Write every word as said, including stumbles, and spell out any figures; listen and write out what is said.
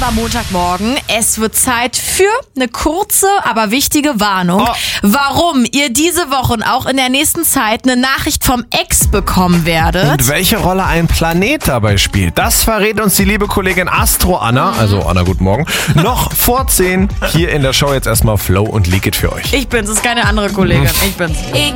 aber Montagmorgen. Es wird Zeit für eine kurze, aber wichtige Warnung. Oh. Warum ihr diese Woche und auch in der nächsten Zeit eine Nachricht vom Ex bekommen werdet. Und welche Rolle ein Planet dabei spielt, das verrät uns die liebe Kollegin Astro Anna, also Anna, guten Morgen, noch vor zehn hier in der Show. Jetzt erstmal Flow und Leak It für euch. Ich bin's, ist keine andere Kollegin. Ich bin's.